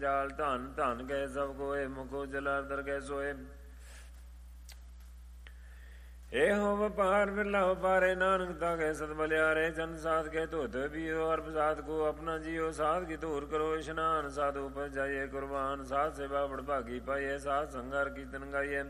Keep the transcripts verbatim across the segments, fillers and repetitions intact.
ਜਾਲ ਧਨ ਧਨ ਗਏ ਸਭ ਕੋਏ, ਮੁਖੋ ਜਲਾਦਰ ਗਏ ਸੋਏ। ਇਹੋ ਵਪਾਰ ਬਿਰਲਾ ਵਪਾਰੇ, ਨਾਨਕ ਤਾਗੇ ਸਤ ਬਲਿਆਰੇ। ਚੰਦ ਸਾਧ ਕੇ ਧੋਤ ਪੀਓ, ਅਰਬ ਸਾਧ ਕੋ ਆਪਣਾ ਜੀਓ। ਸਾਧ ਕੀ ਧੂਰ ਕਰੋ ਇਸ਼ਨਾਨ, ਸਾਧੂ ਪਰ ਜਾਈਏ ਕੁਰਬਾਨ। ਸਾਧ ਸੇਵਾ ਬੜਭਾਗੀ ਪਾਈਏ, ਸਾਧ ਸੰਗਰ ਕੀਰਤਨ ਗਾਈਏ।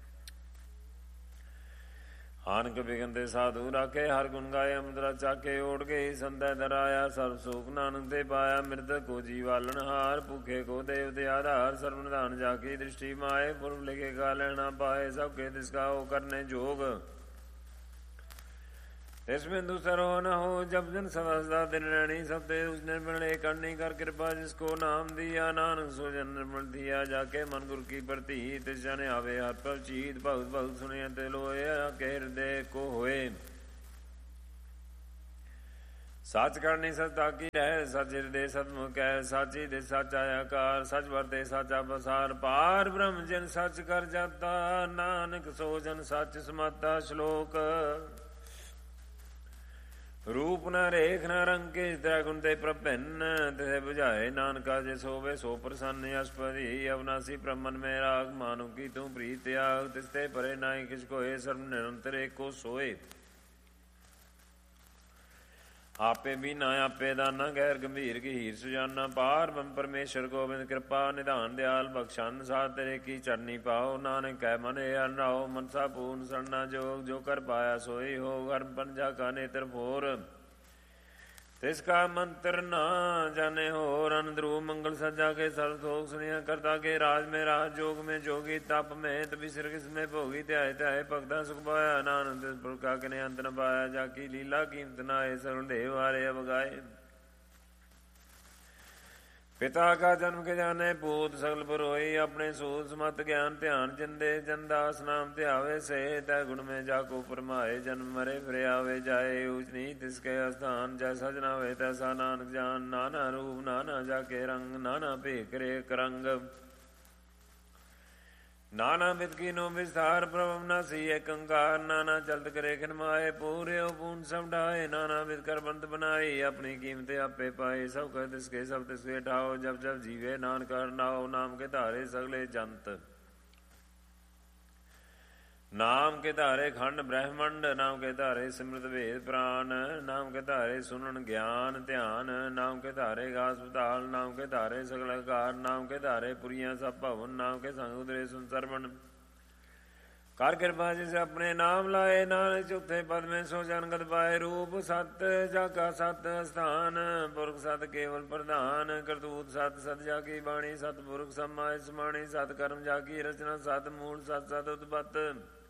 ਹਾਨਕ ਬਿਗੰਦੇ ਸਾਧੂ ਰਾਖੇ, ਹਰ ਗੁਣ ਗਾਏ। ਅਮਦਰਾ ਚਾਕੇ ਓੜ ਗਈ, ਸੰਦੈ ਦਰਾਇਆ। ਸਰਬ ਸੁਖ ਨਾਨਕ ਤੇ ਪਾਇਆ, ਮਿਰਦ ਕੋ ਜੀਵਾਲਨ ਹਾਰ। ਭੁਖੇ ਕੋ ਦੇਵ ਤੇ ਆਧਾਰ, ਸਰਬ ਨਿਧਾਨ ਜਾਕੀ ਦ੍ਰਿਸ਼ਟੀ ਮਾਏ। ਪੁਰਬ ਲਿਖੇ ਕਾ ਲੈਣਾ ਪਾਏ, ਸਭ ਕੇ ਤਿਸਕਾ ਹੋ ਕਰਨੇ ਜੋਗ। इसमें दूसरा हो न हो, जब जन सदा सदा दिन रहनी। सब ते उस निर्मल एक करनी, कर कृपा जिसको नाम दिया। नानक सो जन निर्मल दिया, जाके मन गुरु की प्रति। तिस जाने आवे हर पर चीत, बहुत बहुत सुने ते लोए। के हृदय को होए सच करनी, सच ताकी रह। सच हृदय सतमुख कह, साची दे साचा आकार। सच वरते साचा बसार, पार ब्रह्म जन सच कर जाता। नानक सो जन सच समाता। श्लोक रूप न रेख न रंग के, त्रै गुण ते प्रभिन्न। तिसे बुझाए नानका जे सोवे, सो प्रसन्न अष्टपदी। अविनाशी ब्रह्मन में राग, मानो की तू प्रीत त्याग। तिसते परे नाई किस कोय, सर्व निरंतर एको सोए। आपे भी ना आपे दाना, गैर गंभीर की हीर सुजाना। पार ब्रह्म परमेश्वर गोबिंद कृपा, निधान दयाल बख्शन। साथ तेरे की चरनी पाओ, नानक कह मन अन राओ। मनसा पूर्ण सरना जोग, जो कर पाया सोई हो। हर पंजा का नेत्र फोर, तिसका मंत्र ना जाने होर। अनध्रुव मंगल सज्जा के, सर्व थोक सुनिया करता के। राज में राज, जोग में जोगी, तप में तपि सिर किसमें भोगी। त्याय त्याय भगता सुख पाया, नानक तिस पुरखा के अंत न पाया। जाकी लीला कीमत नाए, सरल देव हारे अब गाए। पिता का जन्म के जाने, पूत सकल पुरोई। अपने सूत समत ज्ञान ध्यान, जिंदे जनदास नाम ध्यावे से। तय गुण में जाको परमाए, जन्म मरे फिर आवे जाए। ऊच नीच तिसके स्थान, जैसा जनावे तैसा नानक जान। नाना रूप नाना जाके रंग, नाना भेख रेख रंग। नाना विद की नो विस्तार, प्रभु नासी एक अंकार। नाना चलत करे खिनमाए, पूरे पूर्ण सब ढाए। नाना विद कर बंत बनाई, अपनी कीमत आपे पाए। सब कर तिसके सब तिसके ठाओ, जब जब जीवे नानक नाओ। नाम के धारे सगले जंत, नाम के धारे खंड ब्रह्मंड। नाम के धारे सिमृत वेद प्राण, नाम के धारे सुनन ज्ञान ध्यान। नाम के धारे घास पताल, नाम के धारे सगल कार। नाम के धारे पुरियां सब भवन, नाम के संग उदरे सुन सरवण। कर कृपा जिसे अपने नाम लाए, नानक चौथे पद में सो जनगत पाए। रूप सत जाका सत स्थान, पुरख सत केवल प्रधान। करतूत सत सत जाकी बाणी, सत पुरख समाय समाणी। सत कर्म जाकी रचना, सत मूल सत सत उत्पत्त।